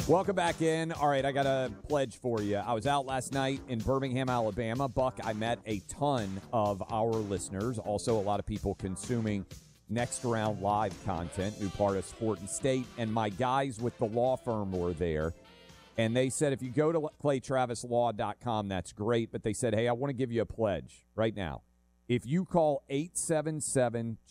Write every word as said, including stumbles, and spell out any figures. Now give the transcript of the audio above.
Welcome back in. All right, I got a pledge for you. I was out last night in Birmingham, Alabama. Buck, I met a ton of our listeners. Also, a lot of people consuming Next Round Live content, new part of Sport and State. And my guys with the law firm were there. And they said, if you go to clay travis law dot com, that's great. But they said, hey, I want to give you a pledge right now. If you call eight seven seven